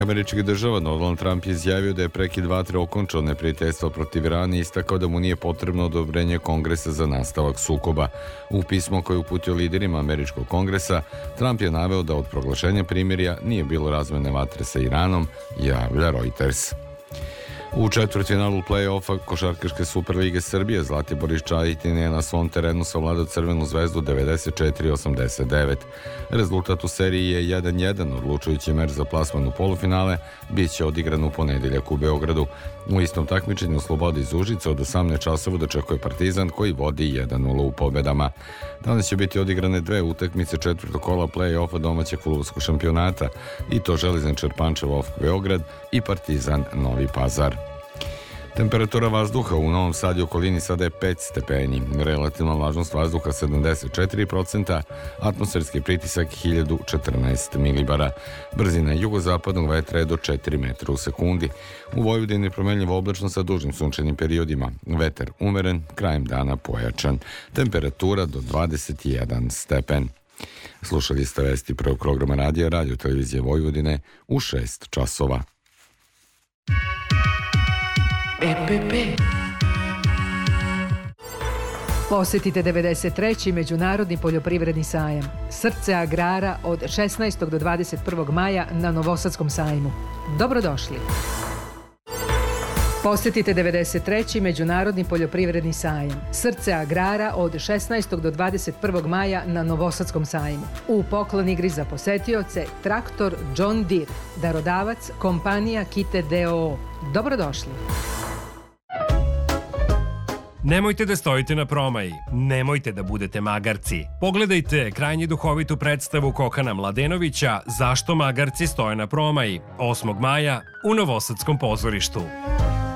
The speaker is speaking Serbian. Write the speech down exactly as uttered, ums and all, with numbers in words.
Američkih država Donald Trump je izjavio da je prekid vatre okončao neprijateljstvo protiv Irana i istakao da mu nije potrebno odobrenje Kongresa za nastavak sukoba. U pismo koje je uputio liderima Američkog kongresa, Trump je naveo da od proglašenja primirja nije bilo razmene vatre sa Iranom, javlja Reuters. U četvrtfinalu play-offa Košarkaške Superlige Srbije Zlatibor iz Čajetine je na svom terenu savladao Crvenu zvezdu devedeset četiri osamdeset devet. Rezultat u seriji je jedan jedan, odlučujući meč za plasman u polufinale bit će odigran u ponedeljak u Beogradu. U istom takmičenju Slobodi iz Užica od osamnaest časova dočekuje Partizan koji vodi jedan nula u pobedama. Danas će biti odigrane dve utakmice četvrtog kola play-offa domaćeg fudbalskog šampionata i to Železničar Pančevo Beograd i Partizan Novi Pazar. Temperatura vazduha u Novom Sadu i okolini sada je pet stepeni, relativna vlažnost vazduha sedamdeset četiri posto, atmosferski pritisak hiljadu četrnaest milibara, brzina jugozapadnog vetra je do četiri metra u sekundi. U Vojvodini je promenljivo oblačno sa dužim sunčanim periodima, vetar umeren, krajem dana pojačan, temperatura do dvadeset jedan stepen. Slušali ste vesti prvog programa radija Radio Televizije Vojvodine u šest časova. E P P. Posetite devedeset treći Međunarodni poljoprivredni sajam. Srce agrara od šesnaestog do dvadeset prvog maja na Novosadskom sajmu. Dobrodošli. Posetite devedeset treći Međunarodni poljoprivredni sajam. Srce agrara od šesnaestog do dvadeset prvog maja na Novosadskom sajmu. U poklon igri za posetioce traktor John Deere. Darodavac kompanija Kite D O O. Dobrodošli. Nemojte da stojite na promaji, nemojte da budete magarci. Pogledajte krajnje duhovitu predstavu Kokana Mladenovića Zašto magarci stoje na promaji, osmog maja u Novosadskom pozorištu.